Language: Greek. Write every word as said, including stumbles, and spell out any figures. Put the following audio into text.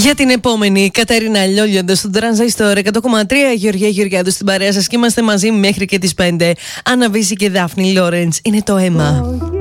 Για την επόμενη, Κατερίνα Λιόλιοντα στον Τρανζίστορ εκατό κόμμα τρία, Γεωργία Γεωργιάδου στην παρέα σας και είμαστε μαζί μέχρι και τις πέντε. Άννα Βύση και Δάφνη Λόρεντς, είναι το αίμα.